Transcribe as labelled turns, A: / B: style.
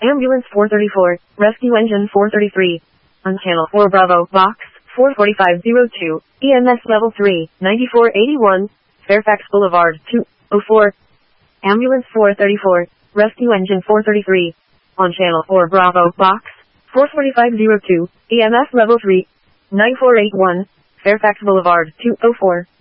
A: Ambulance 434, Rescue Engine 433. On Channel 4 Bravo, Box 44502, EMS Level 3, 9481, Fairfax Boulevard, 204. Ambulance 434, Rescue Engine 433. On Channel 4 Bravo, Box 44502, EMS Level 3, 9481, Fairfax Boulevard, 204.